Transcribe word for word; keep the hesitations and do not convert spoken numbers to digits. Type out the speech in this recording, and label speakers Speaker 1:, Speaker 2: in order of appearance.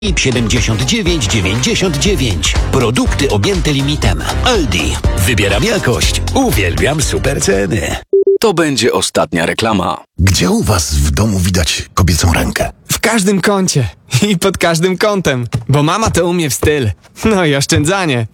Speaker 1: siedemdziesiąt dziewięć dziewięćdziesiąt dziewięć. Produkty objęte limitem. Aldi. Wybieram jakość. Uwielbiam super ceny.
Speaker 2: To będzie ostatnia reklama.
Speaker 3: Gdzie u was w domu widać kobiecą rękę?
Speaker 4: W każdym kącie i pod każdym kątem, bo mama to umie w styl. No i oszczędzanie.